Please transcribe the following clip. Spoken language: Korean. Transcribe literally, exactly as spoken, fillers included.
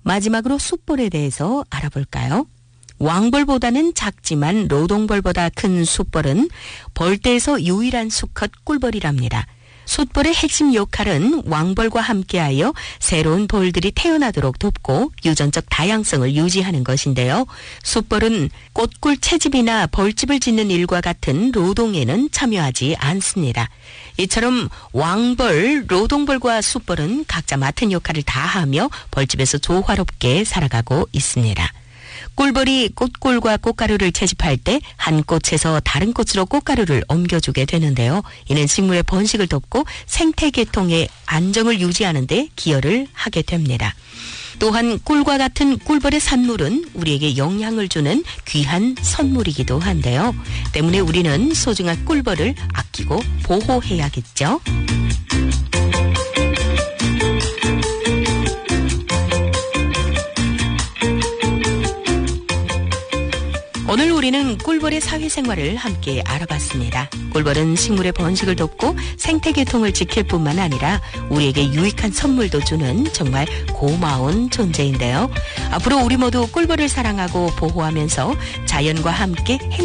마지막으로 숯벌에 대해서 알아볼까요? 왕벌보다는 작지만 노동벌보다 큰 숯벌은 벌떼에서 유일한 수컷 꿀벌이랍니다. 숯벌의 핵심 역할은 왕벌과 함께하여 새로운 벌들이 태어나도록 돕고 유전적 다양성을 유지하는 것인데요. 숯벌은 꽃꿀 채집이나 벌집을 짓는 일과 같은 노동에는 참여하지 않습니다. 이처럼 왕벌, 노동벌과 숯벌은 각자 맡은 역할을 다하며 벌집에서 조화롭게 살아가고 있습니다. 꿀벌이 꽃꿀과 꽃가루를 채집할 때 한 꽃에서 다른 꽃으로 꽃가루를 옮겨주게 되는데요. 이는 식물의 번식을 돕고 생태계통의 안정을 유지하는 데 기여를 하게 됩니다. 또한 꿀과 같은 꿀벌의 산물은 우리에게 영향을 주는 귀한 선물이기도 한데요. 때문에 우리는 소중한 꿀벌을 아끼고 보호해야겠죠. 오늘 우리는 꿀벌의 사회생활을 함께 알아봤습니다. 꿀벌은 식물의 번식을 돕고 생태계통을 지킬 뿐만 아니라 우리에게 유익한 선물도 주는 정말 고마운 존재인데요. 앞으로 우리 모두 꿀벌을 사랑하고 보호하면서 자연과 함께